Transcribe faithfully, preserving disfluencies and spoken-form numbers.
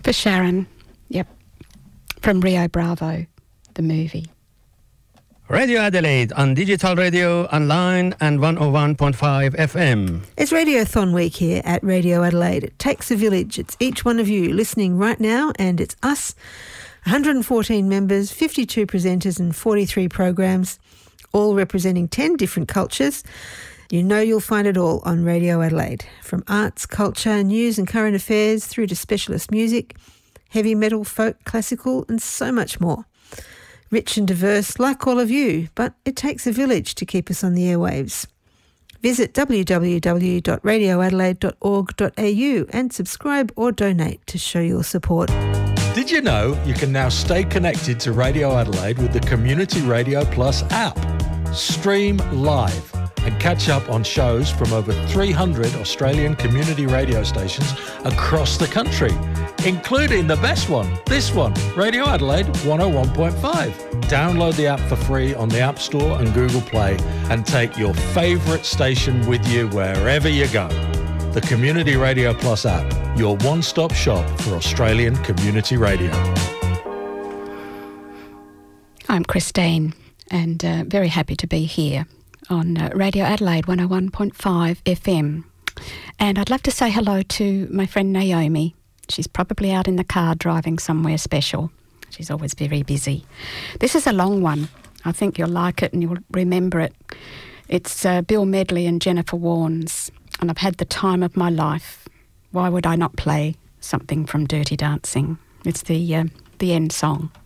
For Sharon, yep, from Rio Bravo, the movie. Radio Adelaide on digital radio, online and one oh one point five F M. It's Radiothon week here at Radio Adelaide. It takes a village. It's each one of you listening right now, and it's us, one hundred fourteen members, fifty-two presenters and forty-three programs, all representing ten different cultures. You know you'll find it all on Radio Adelaide, from arts, culture, news and current affairs through to specialist music, heavy metal, folk, classical and so much more. Rich and diverse like all of you, but it takes a village to keep us on the airwaves. Visit w w w dot radio adelaide dot org dot a u and subscribe or donate to show your support. Did you know you can now stay connected to Radio Adelaide with the Community Radio Plus app? Stream live and catch up on shows from over three hundred Australian community radio stations across the country, including the best one, this one, Radio Adelaide one oh one point five. Download the app for free on the App Store and Google Play and take your favourite station with you wherever you go. The Community Radio Plus app, your one-stop shop for Australian community radio. I'm Christine, and uh, very happy to be here on uh, Radio Adelaide one oh one point five F M. And I'd love to say hello to my friend Naomi. She's probably out in the car driving somewhere special. She's always very busy. This is a long one. I think you'll like it and you'll remember it. It's uh, Bill Medley and Jennifer Warnes, and I've had the time of my life. Why would I not play something from Dirty Dancing? It's the uh, the end song.